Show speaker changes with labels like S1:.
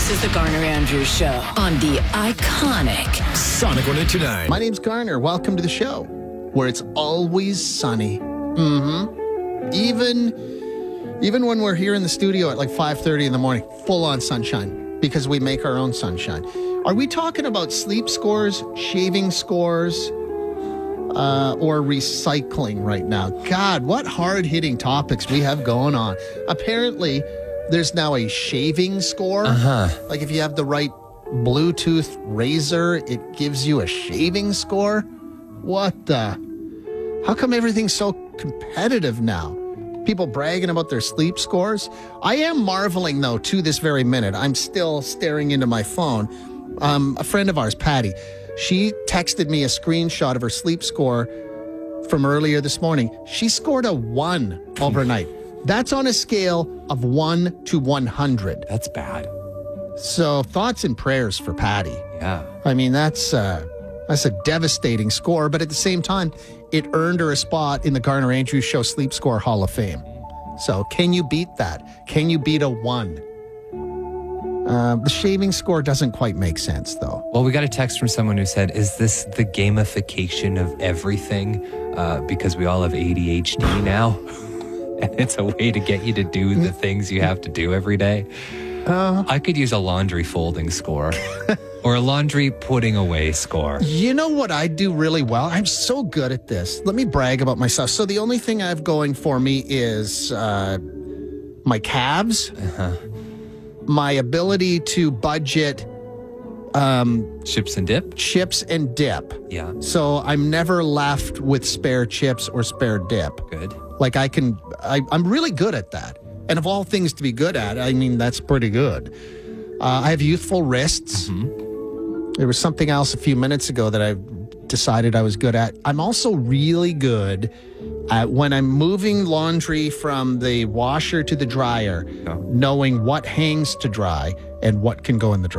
S1: This is the Garner Andrews Show on the iconic
S2: Sonic 102.9.
S3: My name's Garner. Welcome to the show where it's always sunny. Even when we're here in the studio at like 5:30 in the morning, full on sunshine because we make our own sunshine. Are we talking about sleep scores, shaving scores, or recycling right now? God, what hard-hitting topics we have going on. Apparently, there's now a shaving score. Like if you have the right Bluetooth razor, it gives you a shaving score. What the? How come everything's so competitive now? People bragging about their sleep scores. I am marveling, though, to this very minute. I'm still staring into my phone. A friend of ours, Patty, she texted me a screenshot of her sleep score from earlier this morning. She scored a 1 overnight. That's on a scale of 1 to 100.
S4: That's bad.
S3: So thoughts and prayers for Patty.
S4: Yeah.
S3: I mean, that's a devastating score, but at the same time, it earned her a spot in the Garner Andrews Show Sleep Score Hall of Fame. So can you beat that? Can you beat a 1? The shaving score doesn't quite make sense, though.
S4: Well, we got a text from someone who said, is this the gamification of everything? Because we all have ADHD now. And it's a way to get you to do the things you have to do every day. I could use a laundry folding score or a laundry putting away score.
S3: You know what I do really well? I'm so good at this. Let me brag about myself. So the only thing I have going for me is my calves, my ability to budget
S4: Chips and dip?
S3: chips and dip.
S4: Yeah.
S3: So I'm never left with spare chips or spare dip.
S4: Good.
S3: Like I'm really good at that. And of all things to be good at, I mean, that's pretty good. I have youthful wrists. There was something else a few minutes ago that I decided I was good at. I'm also really good at when I'm moving laundry from the washer to the dryer, knowing what hangs to dry and what can go in the dryer.